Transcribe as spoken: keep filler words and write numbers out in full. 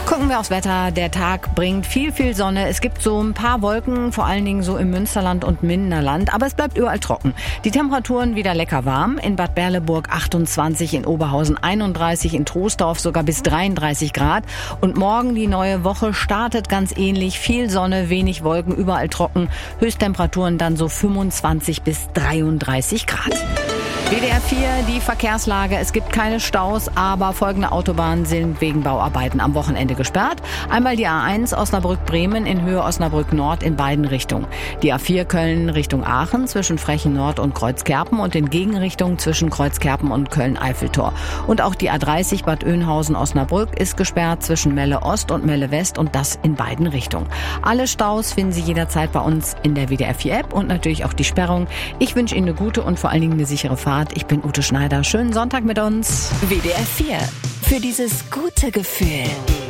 Gucken wir aufs Wetter. Der Tag bringt viel, viel Sonne. Es gibt so ein paar Wolken, vor allen Dingen so im Münsterland und Minderland. Aber es bleibt überall trocken. Die Temperaturen wieder lecker warm. In Bad Berleburg achtundzwanzig, in Oberhausen einunddreißig, in Troisdorf sogar bis dreiunddreißig Grad. Und morgen die neue Woche startet ganz ähnlich. Viel Sonne, wenig Wolken, überall trocken. Höchsttemperaturen dann so fünfundzwanzig bis dreiunddreißig Grad. W D R vier, die Verkehrslage. Es gibt keine Staus, aber folgende Autobahnen sind wegen Bauarbeiten am Wochenende gesperrt. Einmal die A eins Osnabrück-Bremen in Höhe Osnabrück-Nord in beiden Richtungen. Die A vier Köln Richtung Aachen zwischen Frechen-Nord und Kreuzkerpen und in Gegenrichtung zwischen Kreuzkerpen und Köln-Eiffeltor. Und auch die A dreißig Bad Oeynhausen-Osnabrück ist gesperrt zwischen Melle Ost und Melle West und das in beiden Richtungen. Alle Staus finden Sie jederzeit bei uns in der W D R vier App und natürlich auch die Sperrung. Ich wünsche Ihnen eine gute und vor allen Dingen eine sichere Fahrt. Ich bin Ute Schneider. Schönen Sonntag mit uns. W D R vier. Für dieses gute Gefühl.